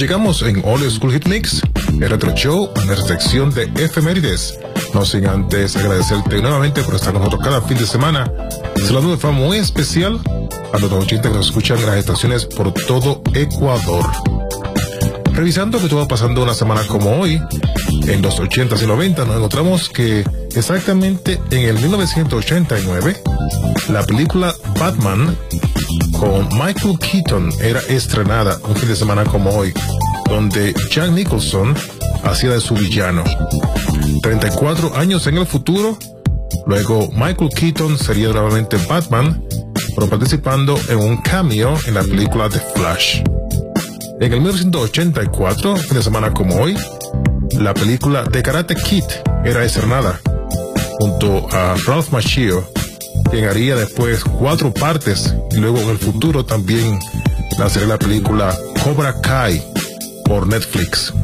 Llegamos en Old School Hit Mix, el Retro Show, en la sección de efemérides. No sin antes agradecerte nuevamente por estar con nosotros cada fin de semana. Saludo de forma muy especial a los oyentes que nos escuchan en las estaciones por todo Ecuador. Revisando que estuvo pasando una semana como hoy, en los 80s y 90 nos encontramos que exactamente en el 1989, la película Batman con Michael Keaton era estrenada un fin de semana como hoy, donde Jack Nicholson hacía de su villano. 34 años en el futuro, luego Michael Keaton sería nuevamente Batman, pero participando en un cameo en la película The Flash. En el 1984, fin de semana como hoy, la película The Karate Kid era estrenada, junto a Ralph Macchio, quien haría después 4 partes, y luego en el futuro también lanzaría la película Cobra Kai por Netflix.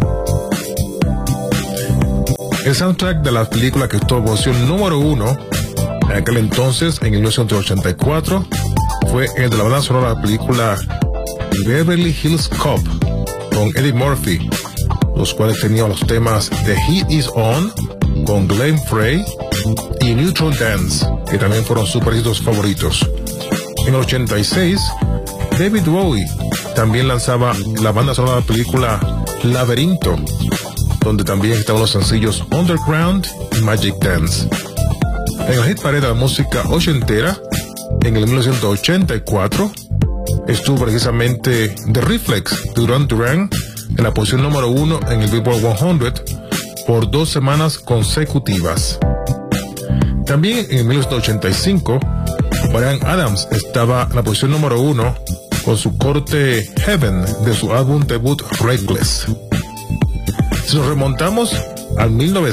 El soundtrack de la película que estuvo en posición número 1 en aquel entonces, en 1984, fue el de la banda sonora de la película Beverly Hills Cop con Eddie Murphy, los cuales tenían los temas The Heat Is On con Glenn Frey y Neutral Dance, que también fueron super éxitos favoritos. En el 86, David Bowie también lanzaba la banda sonora de la película Laberinto, donde también estaban los sencillos Underground y Magic Dance. En el hit parade de la música ochentera, en el 1984, estuvo precisamente The Reflex de Duran Duran en la posición número 1 en el Billboard 100 por 2 semanas consecutivas. También en 1985, Bryan Adams estaba en la posición número 1 con su corte Heaven de su álbum debut Reckless. Si nos remontamos al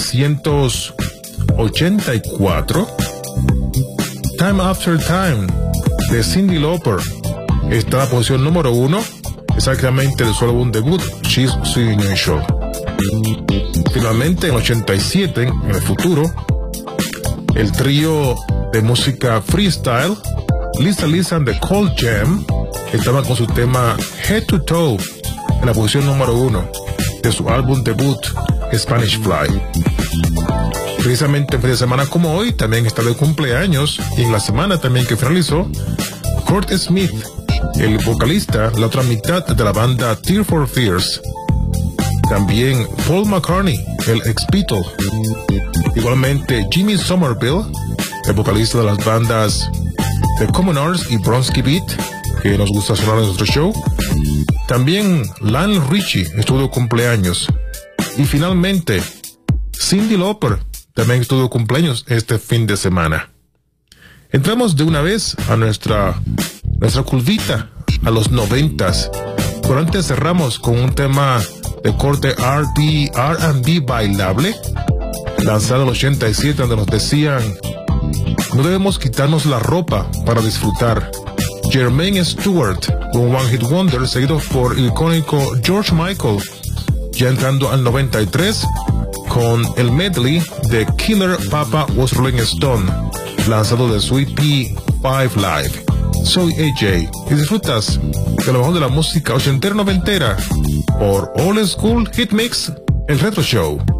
1984, Time After Time de Cyndi Lauper está en la posición número 1, exactamente de su álbum debut She's So Unusual. Finalmente, en el 87, en el futuro, el trío de música freestyle Lisa and the Cold Jam estaban con su tema Head to Toe en la posición número 1 de su álbum debut Spanish Fly. Precisamente en fin de semana como hoy también está de cumpleaños, y en la semana también que finalizó, Kurt Smith, el vocalista, la otra mitad de la banda Tears for Fears. También Paul McCartney, el ex Beatle. Igualmente Jimmy Somerville, el vocalista de las bandas The Commoners y Bronski Beat, que nos gusta sonar en nuestro show. También Lionel Richie estuvo de cumpleaños. Y finalmente, Cyndi Lauper también estuvo de cumpleaños este fin de semana. Entramos de una vez a nuestra curvita a los 90s. Pero antes cerramos con un tema de corte R&B bailable, lanzado en el 87, donde nos decían: no debemos quitarnos la ropa para disfrutar. Jermaine Stewart, un One Hit Wonder, seguido por el icónico George Michael, ya entrando al 93, con el medley de Killer Papa Was Rolling Stone, lanzado de su EP 5 Live. Soy AJ y disfrutas de lo mejor de la música ochentera noventera por Old School Hit Mix, el Retro Show.